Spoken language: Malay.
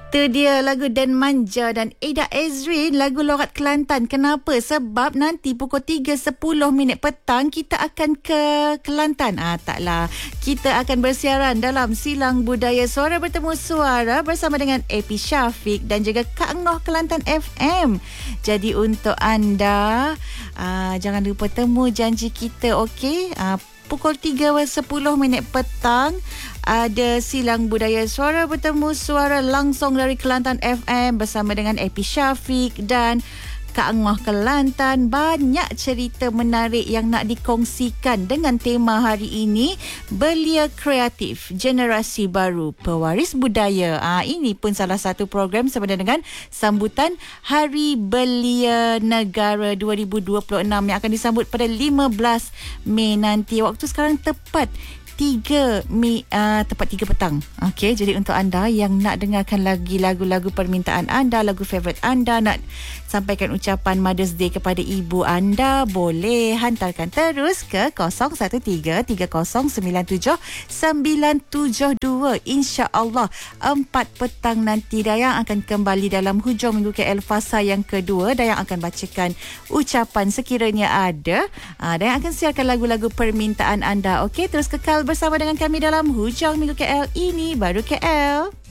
Itu dia lagu Dan Manja dan Eda Ezrin, lagu Lorat Kelantan. Kenapa? Sebab nanti pukul 3.10 petang kita akan ke Kelantan. Taklah. Kita akan bersiaran dalam Silang Budaya Suara Bertemu Suara bersama dengan AP Syafiq dan juga Kak Ngoh Kelantan FM. Jadi untuk anda, jangan lupa temu janji kita, okey? Pukul 3.10 petang ada Silang Budaya Suara Bertemu Suara langsung dari Kelantan FM bersama dengan AP Syafiq dan Kak Ngoh Kelantan. Banyak cerita menarik yang nak dikongsikan dengan tema hari ini, Belia Kreatif Generasi Baru Pewaris Budaya. Ini pun salah satu program sebenarnya dengan sambutan Hari Belia Negara 2026 yang akan disambut pada 15 Mei nanti. Waktu sekarang tepat 3 Mei, tepat 3 petang. Okey, jadi untuk anda yang nak dengarkan lagi lagu-lagu permintaan anda, lagu favourite anda, nak sampaikan ucapan Mother's Day kepada ibu anda, boleh hantarkan terus ke 0133097972. InsyaAllah 4 petang nanti Dayang akan kembali dalam Hujung Minggu KL fasa yang kedua. Dayang akan bacakan ucapan sekiranya ada. Dayang akan siarkan lagu-lagu permintaan anda. Okey, terus kekal bersama dengan kami dalam Hujung Minggu KL. Ini baru KL.